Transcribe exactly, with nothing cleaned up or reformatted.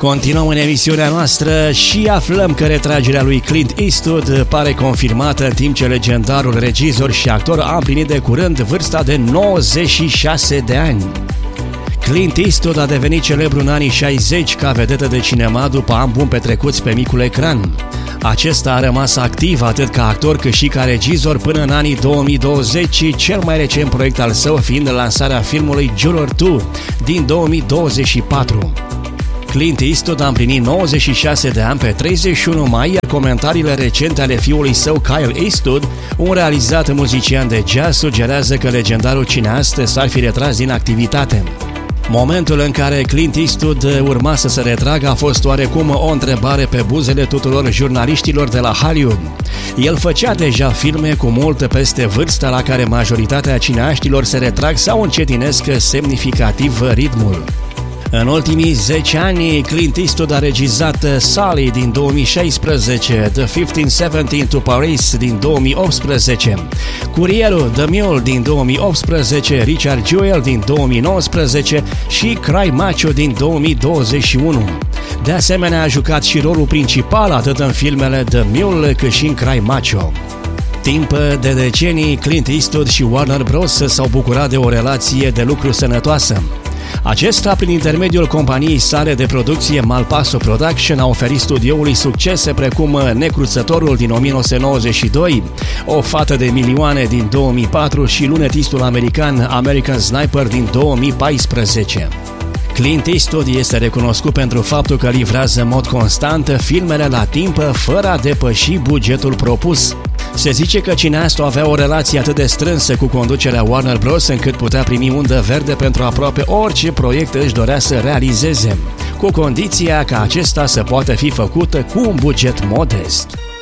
Continuăm în emisiunea noastră și aflăm că retragerea lui Clint Eastwood pare confirmată, în timp ce legendarul regizor și actor a împlinit de curând vârsta de nouăzeci și șase de ani. Clint Eastwood a devenit celebru în anii șaizeci ca vedetă de cinema după ani buni petrecuți pe micul ecran. Acesta a rămas activ atât ca actor cât și ca regizor până în anii două mii douăzeci, cel mai recent proiect al său fiind lansarea filmului Juror doi din două mii douăzeci și patru. Clint Eastwood a împlinit nouăzeci și șase de ani pe treizeci și unu mai, iar comentariile recente ale fiului său Kyle Eastwood, un realizat muzician de jazz, sugerează că legendarul cineast s-ar fi retras din activitate. Momentul în care Clint Eastwood urma să se retragă a fost oarecum o întrebare pe buzele tuturor jurnaliștilor de la Hollywood. El făcea deja filme cu mult peste vârsta la care majoritatea cineaștilor se retrag sau încetinesc semnificativ ritmul. În ultimii zece ani, Clint Eastwood a regizat Sully din două mii șaisprezece, The fifteen seventeen to Paris din două mii optsprezece, Curierul The Mule din două mii optsprezece, Richard Jewell din două mii nouăsprezece și Cry Macho din două mii douăzeci și unu. De asemenea, a jucat și rolul principal atât în filmele The Mule cât și în Cry Macho. Timp de decenii, Clint Eastwood și Warner Bros. S-au bucurat de o relație de lucru sănătoasă. Acesta, prin intermediul companiei sale de producție Malpaso Production, a oferit studioului succese precum Necruțătorul din o mie nouă sute nouăzeci și doi, O fată de milioane din două mii patru și lunetistul american American Sniper din două mii paisprezece. Clint Eastwood este recunoscut pentru faptul că livrează în mod constant filmele la timp, fără a depăși bugetul propus. Se zice că cineastul avea o relație atât de strânsă cu conducerea Warner Bros. Încât putea primi undă verde pentru aproape orice proiect își dorea să realizeze, cu condiția ca acesta să poată fi făcut cu un buget modest.